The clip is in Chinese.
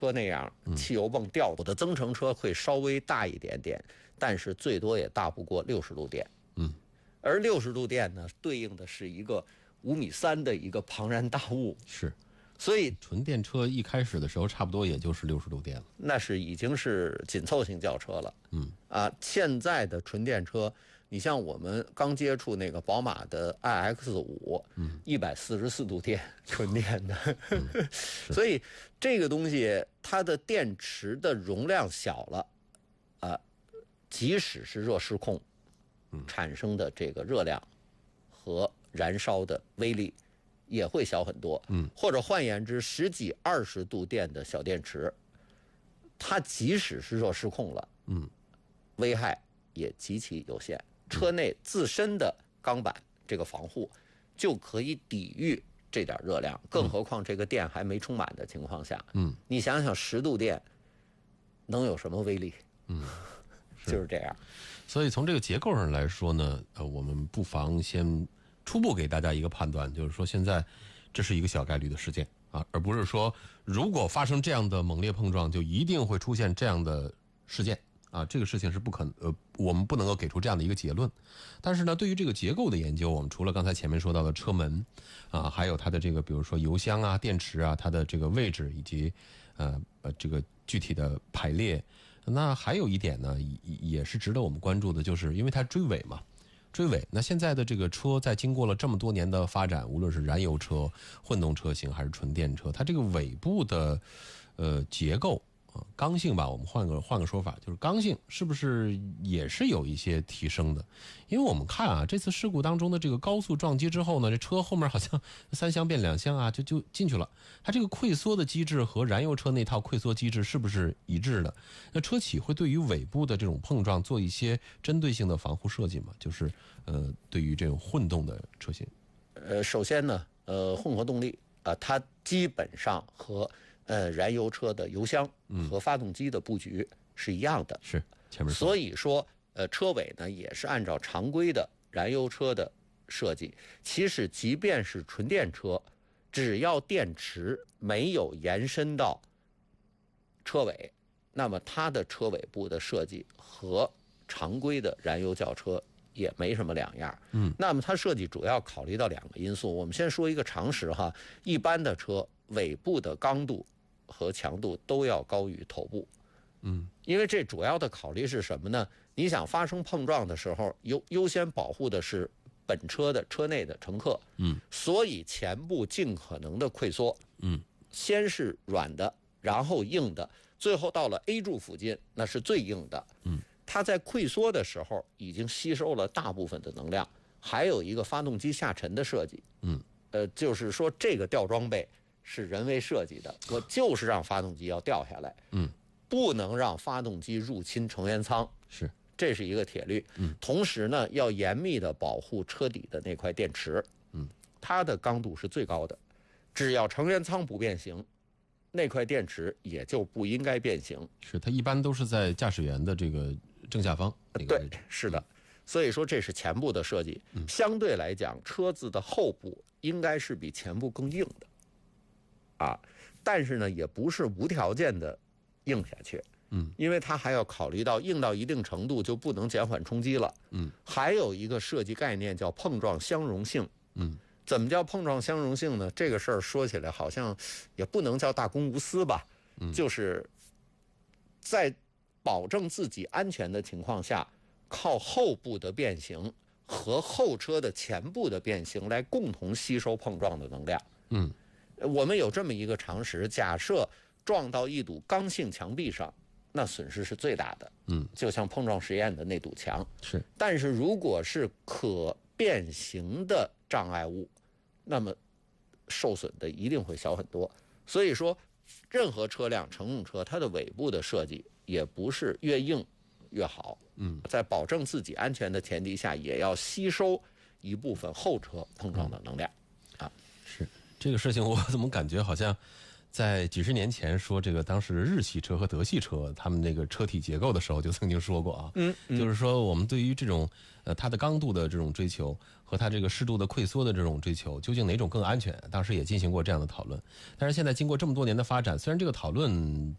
车那样汽油泵吊的增程车会稍微大一点点，但是最多也大不过60度电。而60度电呢，对应的是一个5.3米的一个庞然大物。 是， 所以纯电车一开始的时候，差不多也就是60度电了。 那是已经是紧凑型轿车了。现在的纯电车，你像我们刚接触那个宝马的 iX5，144度电，纯电的。所以这个东西它的电池的容量小了，即使是热失控，产生的这个热量和燃烧的威力也会小很多。或者换言之，10几20度电的小电池，它即使是热失控了，危害也极其有限。车内自身的钢板这个防护就可以抵御这点热量，更何况这个电还没充满的情况下，你想想10度电能有什么威力？就是这样。 所以从这个结构上来说呢，我们不妨先初步给大家一个判断，就是说现在这是一个小概率的事件啊，而不是说如果发生这样的猛烈碰撞，就一定会出现这样的事件啊。这个事情是不可能，我们不能够给出这样的一个结论。但是呢，对于这个结构的研究，我们除了刚才前面说到的车门啊，还有它的这个比如说油箱啊、电池啊，它的这个位置以及这个具体的排列。那还有一点呢，也是值得我们关注的，就是因为它追尾嘛，追尾。那现在的这个车在经过了这么多年的发展，无论是燃油车、混动车型还是纯电车，它这个尾部的结构刚性吧，我们换个说法，就是刚性是不是也是有一些提升的？因为我们看啊，这次事故当中的这个高速撞击之后呢，这车后面好像3厢变2厢啊，就进去了。它这个溃缩的机制和燃油车那套溃缩机制是不是一致的？那车企会对于尾部的这种碰撞做一些针对性的防护设计吗？就是对于这种混动的车型。 首先呢，混合动力它基本上和燃油车的油箱和发动机的布局是一样的。 是，前面说。 所以说车尾呢也是按照常规的燃油车的设计。其实即便是纯电车，只要电池没有延伸到车尾，那么它的车尾部的设计和常规的燃油轿车也没什么两样。那么它设计主要考虑到2个因素。我们先说一个常识哈，一般的车尾部的刚度和强度都要高于头部。因为这主要的考虑是什么呢？你想发生碰撞的时候，优先保护的是本车的车内的乘客。所以前部尽可能的溃缩。先是软的，然后硬的，最后到了 A 柱附近，那是最硬的。它在溃缩的时候已经吸收了大部分的能量。还有一个发动机下沉的设计。就是说这个吊装备是人为设计的，我就是让发动机要掉下来。不能让发动机入侵成员舱。 是， 这是一个铁律。同时呢，要严密的保护车底的那块电池。它的刚度是最高的，只要成员舱不变形，那块电池也就不应该变形。 是，它一般都是在驾驶员的这个正下方。 对，是的。所以说这是前部的设计。相对来讲，车子的后部应该是比前部更硬的。但是呢，也不是无条件的硬下去。因为它还要考虑到硬到一定程度就不能减缓冲击了。还有一个设计概念叫碰撞相容性。怎么叫碰撞相容性呢？这个事儿说起来好像也不能叫大公无私吧。就是在保证自己安全的情况下，靠后部的变形和后车的前部的变形来共同吸收碰撞的能量。我们有这么一个常识，假设撞到一堵刚性墙壁上，那损失是最大的。就像碰撞实验的那堵墙。 是。 但是如果是可变形的障碍物，那么受损的一定会小很多。所以说，任何车辆乘用车它的尾部的设计也不是越硬越好。在保证自己安全的前提下，也要吸收一部分后车碰撞的能量。 是，这个事情我怎么感觉好像在几十年前说这个当时日系车和德系车他们那个车体结构的时候就曾经说过啊。就是说我们对于这种它的刚度的这种追求和它这个适度的溃缩的这种追求，究竟哪种更安全，当时也进行过这样的讨论。但是现在经过这么多年的发展，虽然这个讨论